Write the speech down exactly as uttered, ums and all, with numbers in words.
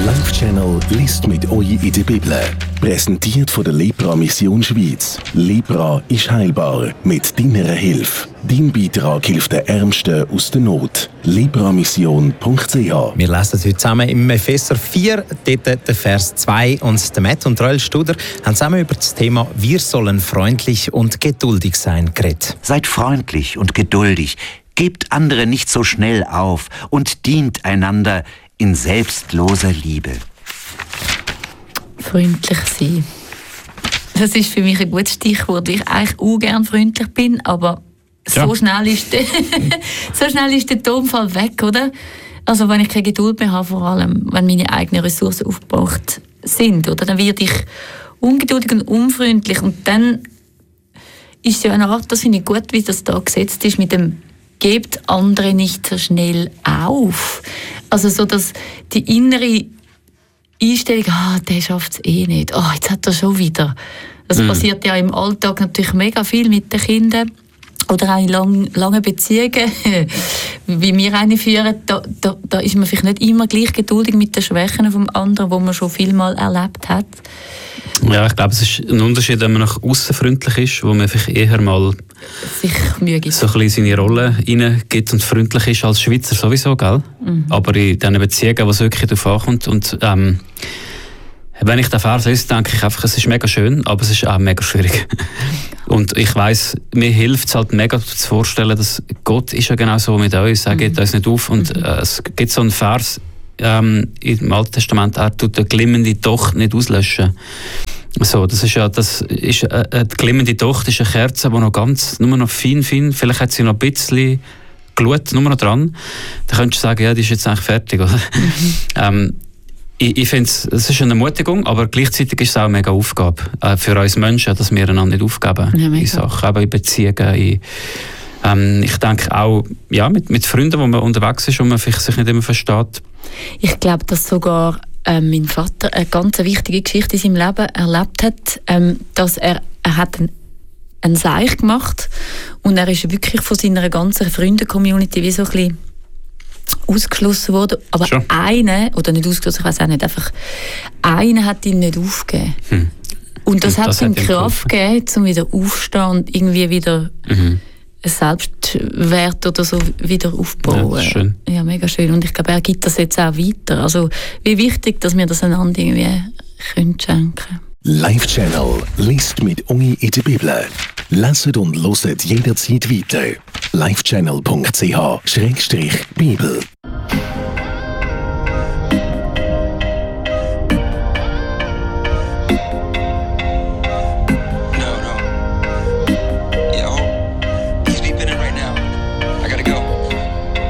Life Channel liest mit euch in der Bibel. Präsentiert von der Lepra Mission Schweiz. Lepra ist heilbar mit deiner Hilfe. Dein Beitrag hilft den Ärmsten aus der Not. lepramission punkt c h. Wir lesen heute zusammen im Epheser vier, dort den Vers zwei. Und der Matt und Roel Studer haben zusammen über das Thema «Wir sollen freundlich und geduldig sein» geredet. Seid freundlich und geduldig, gebt andere nicht so schnell auf und dient einander in selbstloser Liebe. Freundlich sein. Das ist für mich ein gutes Stichwort, weil ich eigentlich auch gerne freundlich bin, aber ja. so, schnell ist der so schnell ist der Tonfall weg, oder? Also wenn ich keine Geduld mehr habe, vor allem wenn meine eigenen Ressourcen aufgebraucht sind, oder? Dann werde ich ungeduldig und unfreundlich und dann ist es ja eine Art, das finde ich gut, wie das da gesetzt ist mit dem «Gebt andere nicht so schnell auf». Also so, dass die innere Einstellung, ah, der schafft es eh nicht, ah, jetzt hat er schon wieder. Das mm. passiert ja im Alltag natürlich mega viel mit den Kindern oder auch in lang, langen Beziehungen, wie wir eine führen, da, da, da ist man vielleicht nicht immer gleich geduldig mit den Schwächen vom anderen, die man schon viel mal erlebt hat. Ja, ich glaube, es ist ein Unterschied, wenn man nach aussen freundlich ist, wo man vielleicht eher mal sich Mühe gibt. So ein bisschen seine Rolle reingibt und freundlich ist als Schweizer sowieso, gell? Mhm. Aber in diesen Beziehungen, wo es wirklich darauf ankommt und ähm, wenn ich den Vers lese, denke ich einfach, es ist mega schön, aber es ist auch mega schwierig. Und ich weiss, mir hilft es halt mega zu vorstellen, dass Gott ist ja genau so mit uns, er geht mhm. uns nicht auf. Und äh, es gibt so einen Vers ähm, im Alten Testament, er tut eine glimmende Tochter nicht auslöschen. So, das ist ja, das ist, äh, eine glimmende Tochter ist eine Kerze, die noch ganz, nur noch fein, fein, vielleicht hat sie noch ein bisschen Glut, nur noch dran. Dann könntest du sagen, ja, die ist jetzt eigentlich fertig, oder? Mhm. ähm, Ich, ich finde, es ist eine Ermutigung, aber gleichzeitig ist es auch eine mega Aufgabe äh, für uns Menschen, dass wir einander nicht aufgeben ja, in Sachen, eben in Beziehungen. In, ähm, ich denke auch ja, mit, mit Freunden, wo man unterwegs ist und man vielleicht sich nicht immer versteht. Ich glaube, dass sogar äh, mein Vater eine ganz wichtige Geschichte in seinem Leben erlebt hat, ähm, dass er, er hat einen, einen Seich gemacht und er ist wirklich von seiner ganzen Freunde-Community wie so ein bisschen ausgeschlossen worden, aber Schon. einer, oder nicht ausgeschlossen, ich weiß auch nicht, einfach einer hat ihn nicht aufgegeben. Hm. Und das, und das hat ihm Kraft gegeben, um wieder aufzustehen und irgendwie wieder mhm. Selbstwert oder so wieder aufbauen. Ja, schön. Ja, mega schön. Und ich glaube, er gibt das jetzt auch weiter. Also wie wichtig, dass wir das einander irgendwie können schenken. Life Channel liest mit euch in der Bibel. Leset und loset jederzeit weiter. live channel punkt c h schrägstrich Bibel